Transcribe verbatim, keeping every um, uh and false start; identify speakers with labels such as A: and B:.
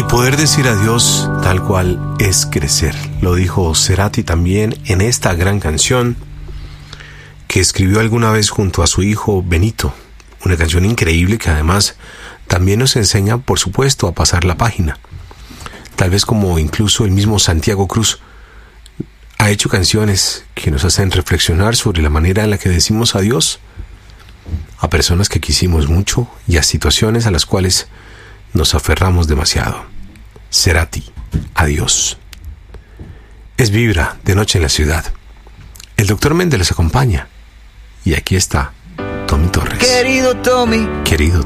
A: Poder decir adiós tal cual es crecer. Lo dijo Cerati también en esta gran canción que escribió alguna vez junto a su hijo Benito. Una canción increíble que además también nos enseña, por supuesto, a pasar la página. Tal vez como incluso el mismo Santiago Cruz ha hecho canciones que nos hacen reflexionar sobre la manera en la que decimos adiós a personas que quisimos mucho y a situaciones a las cuales nos aferramos demasiado. Cerati, adiós. Es Vibra, de noche en la ciudad. El doctor Méndez les acompaña. Y aquí está Tommy Torres.
B: Querido Tommy,
A: Querido